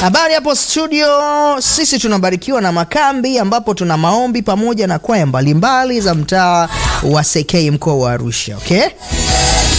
Habari hapo studio, sisi tunabarikiwa na makambi ambapo tuna maombi pamoja na kwaya mbalimbali za mtaa wa CK mkoa wa Arusha, okay?